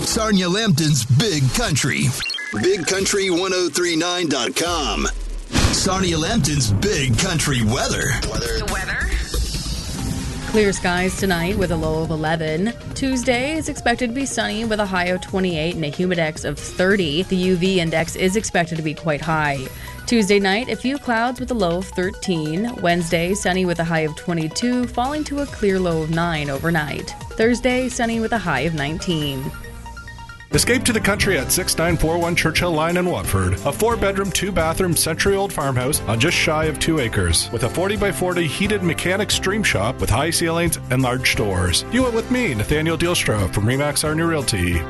Sarnia Lambton's Big Country. BigCountry1039.com. Sarnia Lambton's Big Country weather. The weather? Clear skies tonight with a low of 11. Tuesday is expected to be sunny with a high of 28 and a humidex of 30. The UV index is expected to be quite high. Tuesday night, a few clouds with a low of 13. Wednesday, sunny with a high of 22, falling to a clear low of 9 overnight. Thursday, sunny with a high of 19. Escape to the country at 6941 Churchill Line in Watford. A 4-bedroom, 2-bathroom, century-old farmhouse on just shy of 2 acres. With a 40x40 heated mechanic stream shop with high ceilings and large doors. View it with me, Nathaniel Dielstra from Remax Sarnia Realty,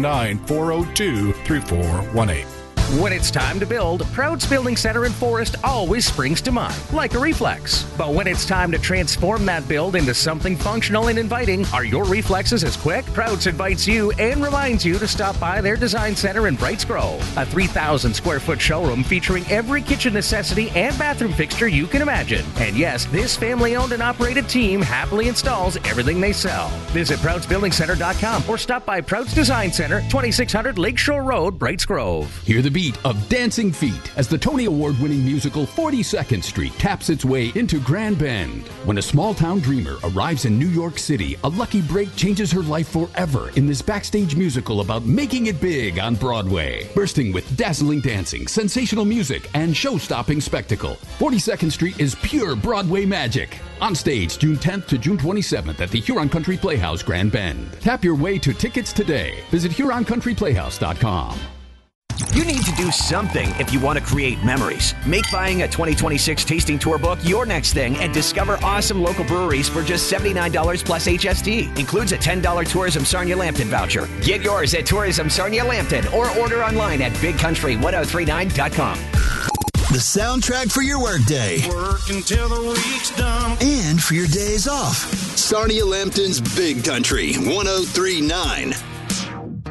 519-402-3418. When it's time to build, Prouds Building Center in Forest always springs to mind, like a reflex. But when it's time to transform that build into something functional and inviting, are your reflexes as quick? Prouds invites you and reminds you to stop by their design center in Brights Grove, a 3,000 square foot showroom featuring every kitchen necessity and bathroom fixture you can imagine. And yes, this family-owned and operated team happily installs everything they sell. Visit ProudsBuildingCenter.com or stop by Prouds Design Center, 2600 Lakeshore Road, Brights Grove. Hear the beat of Dancing Feet as the Tony Award-winning musical 42nd Street taps its way into Grand Bend. When a small-town dreamer arrives in New York City, a lucky break changes her life forever in this backstage musical about making it big on Broadway. Bursting with dazzling dancing, sensational music, and show-stopping spectacle, 42nd Street is pure Broadway magic. On stage June 10th to June 27th at the Huron Country Playhouse, Grand Bend. Tap your way to tickets today. Visit HuronCountryPlayhouse.com. You need to do something if you want to create memories. Make buying a 2026 tasting tour book your next thing and discover awesome local breweries for just $79 plus HST. Includes a $10 Tourism Sarnia Lambton voucher. Get yours at Tourism Sarnia Lambton or order online at BigCountry1039.com. The soundtrack for your workday. Work until the week's done. And for your days off. Sarnia Lambton's Big Country 1039.